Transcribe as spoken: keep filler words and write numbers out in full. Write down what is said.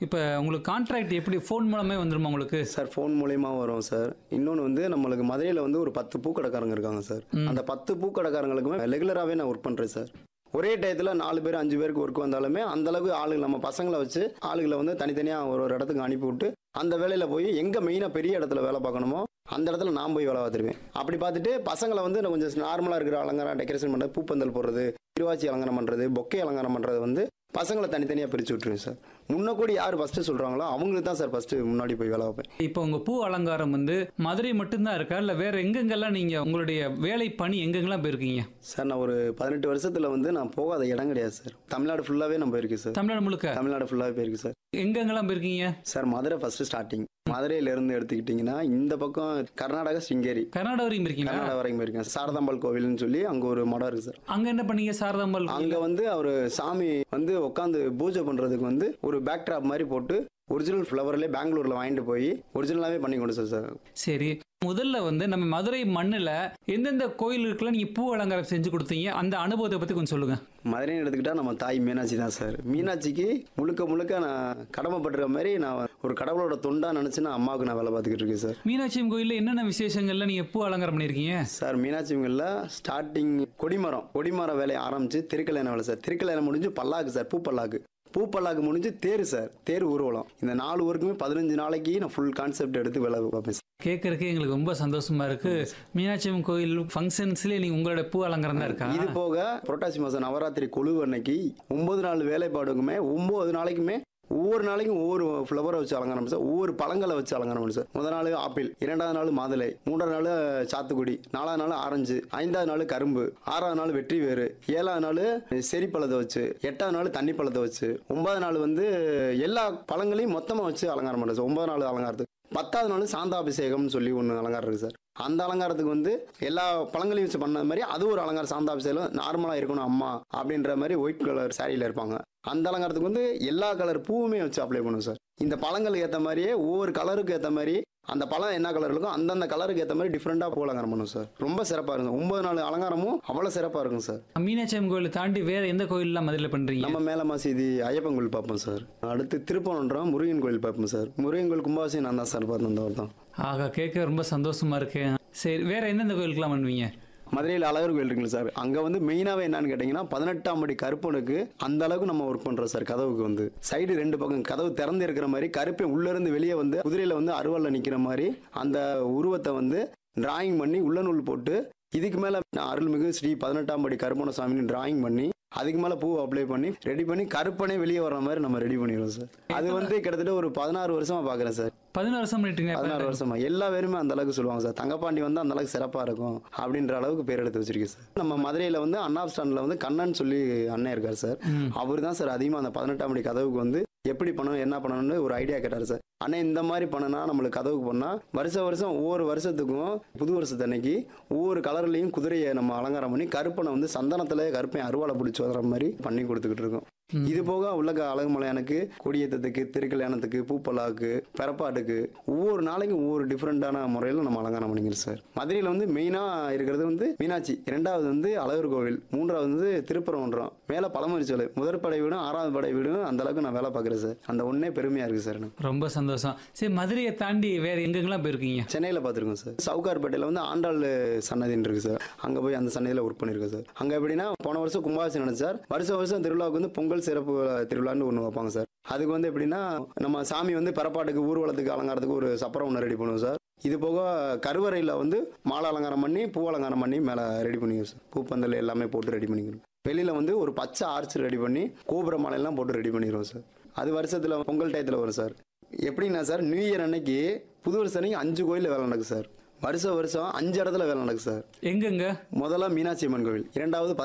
இப்ப உங்களுக்கு கான்ட்ராக்ட் எப்படி ஃபோன் மூலமே வந்துருமா உங்களுக்கு? சார் ஃபோன் மூலியமா வரும் சார். இன்னொன்னு வந்து நம்மளுக்கு மதுரையில வந்து ஒரு பத்து பூக்கடைக்காரங்க இருக்காங்க சார். அந்த பத்து பூக்கடைக்காரங்களுக்குமே ரெகுலராவே நான் ஒர்க் பண்றேன் சார். ஒரே டயத்துல நாலு பேர் அஞ்சு பேருக்கு ஒர்க் வந்தாலுமே அந்த அளவுக்கு ஆளுங்க நம்ம பசங்களை வச்சு ஆளுகளை வந்து தனித்தனியா ஒரு ஒரு இடத்துக்கு அனுப்பி விட்டு அந்த வேலையில போய் எங்க மெயினா பெரிய இடத்துல வேலை பார்க்கணுமோ அந்த இடத்துல நான் போய் வேலை பார்த்துருவேன். அப்படி பார்த்துட்டு பசங்களை வந்து நான் கொஞ்சம் நார்மலா இருக்கிற அலங்காரம் டெக்கரேஷன் பண்றது, பூப்பந்தல் போடுறது, திருவாச்சி அலங்காரம் பண்றது, பொக்கே அலங்காரம் பண்றது வந்து பசங்களை தனித்தனியா பிரிச்சு விட்டுருவேன் சார். முன்ன கூட யார் ஃபர்ஸ்ட் சொல்றாங்களோ அவங்களுக்கு தான் சார் ஃபர்ஸ்ட் முன்னாடி போய் வேலை பார்ப்பேன். இப்போ உங்க பூ அலங்காரம் வந்து மதுரை மட்டும்தான் இருக்கா, இல்ல வேற எங்கெங்கெல்லாம் நீங்க உங்களுடைய வேலை பணி எங்கெங்கெல்லாம் போயிருக்கீங்க? சார் நான் ஒரு பதினெட்டு வருஷத்துல வந்து நான் போகாத இடம் கிடையாது சார். தமிழ்நாடு ஃபுல்லாவே நான் போயிருக்கேன் சார். தமிழ்நாடு முழுக்க தமிழ்நாடு ஃபுல்லாவே போயிருக்கு சார். எங்கெங்கெல்லாம் போயிருக்கீங்க? Sir Madurai first starting. மதுரையில இருந்து எடுத்துக்கிட்டீங்கன்னா இந்த பக்கம் கர்நாடகா சிங்கேரி, கர்நாடகா வரைக்கும் இருக்கீங்களா? கர்நாடகா வரைக்கும் போயிருக்கேன். சாரதாம்பாள் கோவில்னு சொல்லி அங்க ஒரு மடம் இருக்கு சார். அங்க என்ன பண்ணீங்க? சாரதாம்பாள் அங்க வந்து அவரு சாமி வந்து உட்காந்து பூஜை பண்றதுக்கு வந்து ஒரு பேக் ட்ராப் மாதிரி போட்டு ஒரிஜினல் ஃப்ளவர்லேயே பெங்களூர்ல வாங்கிட்டு போய் ஒரிஜினலாவே பண்ணி கொடுத்தோம் சார். சரி, முதல்ல வந்து நம்ம மதுரை மண்ணுல எந்தெந்த கோயிலுக்குலாம் நீங்க பூ அலங்காரம் செஞ்சு கொடுத்தீங்க, அந்த அனுபவத்தை பத்தி கொஞ்சம் சொல்லுங்க. மதுரைன்னு எடுத்துக்கிட்டா நம்ம தாய் மீனாட்சி தான் சார். மீனாட்சிக்கு முழுக்க முழுக்க நான் கடமைப்படுற மாதிரி நான் ஒரு கடவுளோட தொண்டா நினைச்சு நான் அம்மாவுக்கு நான் வேலை பார்த்துக்கிட்டு இருக்கேன் சார். மீனாட்சி கோயில்ல என்னென்ன விசேஷங்கள்ல நீங்க பூ அலங்காரம் பண்ணிருக்கீங்க சார்? மீனாட்சிங்கல்ல ஸ்டார்டிங் கொடிமரம் கொடிமரம் வேலையை ஆரம்பிச்சு திருக்கல்யாணம் வேலை சார். திருக்கல்யாணம் முடிஞ்சு பல்லாக்கு சார், பூ பல்லாக்கு. பூ பல்லாக்கு முடிஞ்சு தேர் சார், தேர் ஊர்வலம். இந்த நாலு ஊருக்குமே பதினஞ்சு நாளைக்கு நான் ஃபுல் கான்செப்ட் எடுத்து வேலை பார்ப்பேன் சார். கேட்கறதுக்கு எங்களுக்கு ரொம்ப சந்தோஷமா இருக்கு. மீனாட்சி அம்மன் கோயில் ஃபங்க்ஷன்ஸ்லேயே நீங்க உங்களோட பூ அலங்காரம் தான் இருக்கா? இது போக புரட்டாசி மாசம் நவராத்திரி கொழு அன்னைக்கு ஒன்பது நாள் வேலைப்பாடுக்குமே ஒன்பது நாளைக்குமே ஒவ்வொரு நாளைக்கும் ஒவ்வொரு ஃப்ளவரை வச்சு அலங்காரம் சார். ஒவ்வொரு பழங்களை வச்சு அலங்காரம் சார். முதல் நாள் ஆப்பிள், இரண்டாவது நாள் மாதுளை, மூன்றாவது நாள் சாத்துக்குடி, நாலாவது நாள் ஆரஞ்சு, ஐந்தாவது நாள் கரும்பு, ஆறாவது நாள் வெற்றி வேறு, ஏழாவது நாள் செரி பழத்தை வச்சு, எட்டாவது நாள் தண்ணி பழத்தை வச்சு, ஒன்பதாவது நாள் வந்து எல்லா பழங்களையும் மொத்தமாக வச்சு அலங்காரம் பண்ணுறது சார். ஒன்பது நாள் அலங்காரத்துக்கு. பத்தாவது நாள் சாந்தாபிஷேகம்னு சொல்லி ஒன்று அலங்காரம் இருக்கு சார். அந்த அலங்காரத்துக்கு வந்து எல்லா பழங்களையும் வச்சு பண்ண மாதிரி அது ஒரு அலங்காரம். சாந்தாபிஷேகம் நார்மலா இருக்கணும் அம்மா அப்படின்ற மாதிரி ஒயிட் கலர் சாரியில இருப்பாங்க. அந்த அலங்காரத்துக்கு வந்து எல்லா கலர் பூவுமே வச்சு அப்ளை பண்ணுவோம் சார். இந்த பழங்களுக்கு ஏற்ற மாதிரியே ஒவ்வொரு கலருக்கு ஏற்ற மாதிரி அந்த பழம் என்ன கலர் இருக்கோ அந்தந்த கலருக்கு ஏற்ற மாதிரி டிஃப்ரெண்டா பூ அலங்காரம் பண்ணுவோம் சார். ரொம்ப சிறப்பா இருக்கும். ஒன்பது நாள் அலங்காரமும் அவ்வளவு சிறப்பா இருக்கும் சார். மீனாட்சி அம்மன் கோயிலை தாண்டி வேற எந்த கோயில்லாம் மதுரையில் பண்றீங்க? நம்ம மேல மசீதி ஐயப்பன் கோயில் பார்ப்போம் சார். அடுத்து திருப்பனன்றம் முருகன் கோயில் பார்ப்போம் சார். முருகன் கோயில் கும்பாபிஷேகம் நான் தான் சார் பார்த்தேன் இந்த வருடம். ஆக கேட்க ரொம்ப சந்தோஷமா இருக்கு. சரி, வேற எந்தெந்த கோயிலுக்குலாம் பண்ணுவீங்க? மதுரையில் அழகர் கோயில் இருக்குல்ல சார், அங்கே வந்து மெயினாகவே என்னன்னு கேட்டிங்கன்னா பதினெட்டாம் படி கருப்பனுக்கு அந்த அளவுக்கு நம்ம ஒர்க் பண்ணுறோம் சார். கதவுக்கு வந்து சைடு ரெண்டு பக்கம் கதவு திறந்து இருக்கிற மாதிரி கருப்பை உள்ளேருந்து வெளியே வந்து குதிரையில் வந்து அருவாளில் நிற்கிற மாதிரி அந்த உருவத்தை வந்து டிராயிங் பண்ணி உள்ள நூல் போட்டு இதுக்கு மேலே அருள்மிகு ஸ்ரீ பதினெட்டாம் படி கருப்பண சாமின்னு டிராயிங் பண்ணி அதுக்கு மேலே பூ அப்ளை பண்ணி ரெடி பண்ணி கருப்பனே வெளியே வர்ற மாதிரி நம்ம ரெடி பண்ணிடுவோம் சார். அது வந்து கிட்டத்தட்ட ஒரு பதினாறு வருஷமா பார்க்குறேன் சார். பதினாறு வருஷம் பண்ணிட்டீங்க? பதினாறு வருஷமா எல்லா பேருமே அந்த அளவுக்கு சொல்லுவாங்க சார். தங்கப்பாண்டி வந்து அந்த அளவுக்கு சிறப்பாக இருக்கும் அப்படின்ற அளவுக்கு பேர் எடுத்து வச்சிருக்கேன் சார். நம்ம மதுரையில் வந்து அண்ணா ஸ்டாண்டில் வந்து கண்ணன் சொல்லி அண்ணன் இருக்கார் சார். அவர் தான் சார் அதிகமாக அந்த பதினெட்டாம் படி கதவுக்கு வந்து எப்படி பண்ணணும் என்ன பண்ணணும்னு ஒரு ஐடியா கேட்டார் சார். அண்ணே இந்த மாதிரி பண்ணனா நம்மளுக்கு கதவுக்கு பண்ணால் வருஷ வருஷம் ஒவ்வொரு வருஷத்துக்கும் புது வருஷத்து அன்னைக்கு ஒவ்வொரு கலர்லையும் குதிரையை நம்ம அலங்காரம் பண்ணி கருப்பனை வந்து சந்தனத்தில் கருப்பை அருவாளை பிடிச்சி வர மாதிரி பண்ணி கொடுத்துக்கிட்டு இருக்கோம். இது போக உள்ள அழகுமலையானுக்கு, கொடியேற்றத்துக்கு, திருக்கல்யாணத்துக்கு, பூப்பலாக்கு, பிறப்பாட்டுக்கு ஒவ்வொரு நாளைக்கும் ஒவ்வொரு டிஃப்ரெண்டான முறையில் நம்ம அலங்காரம் பண்ணிக்கிறோம் சார். மதுரையில் வந்து மெயினாக இருக்கிறது வந்து மீனாட்சி, இரண்டாவது வந்து அழகர் கோவில், மூன்றாவது வந்து திருப்பரங்குன்றம், மேலே பழமரிச்சோலை, முதற் படை வீடும் ஆறாவது படை வீடும் அந்த அளவுக்கு நான் வேலை பார்க்குறேன் சார். அந்த ஒன்னே பெருமையாக இருக்குது சார் எனக்கு. ரொம்ப சந்தோஷம். சரி, மதுரையை தாண்டி வேற எங்கெங்கெல்லாம் போயிருக்கீங்க? சென்னையில் பார்த்துருக்கோம் சார். சவுகார்பேட்டையில் வந்து ஆண்டாள் சன்னதின்னு இருக்கு சார். அங்கே போய் அந்த சன்னதியில் ஒர்க் பண்ணியிருக்கேன் சார். அங்கே எப்படின்னா போன வருஷம் கும்பாபிஷேகம் நடந்துச்சு சார். வருஷம் வருஷம் திருவிழாவுக்கு வந்து பொங்கல் சிறப்பு திருவிழான்னு ஒன்று வைப்பாங்க சார். அதுக்கு வந்து எப்படின்னா நம்ம சாமி வந்து பரப்பாட்டுக்கு ஊர்வலத்துக்கு அலங்காரத்துக்கு ஒரு சப்பரம் ஒன்று ரெடி பண்ணுவோம் சார். இது போக கருவறையில் வந்து மாலை அலங்காரம் பண்ணி பூ அலங்காரம் பண்ணி மேலே ரெடி பண்ணிக்குவோம் சார். பூப்பந்தல் எல்லாமே போட்டு ரெடி பண்ணிக்கிறோம். வெளியில் வந்து ஒரு பச்சை ஆர்ச் ரெடி பண்ணி கோபுர மாலையெல்லாம் போட்டு ரெடி பண்ணிடுவோம் சார். அது வருஷத்தில் பொங்கல் டயத்தில் வரும் சார். எப்படின்னா சார் நியூ இயர் அன்னைக்கு புது வருஷம் அன்னைக்கு அஞ்சு கோயிலில் வேலை நடக்குது சார். வருஷம் வருஷம் அஞ்சு இடத்துல வேலை நடக்குது சார். எங்கெங்க? முதல்ல மீனாட்சி அம்மன் கோவில், இரண்டாவது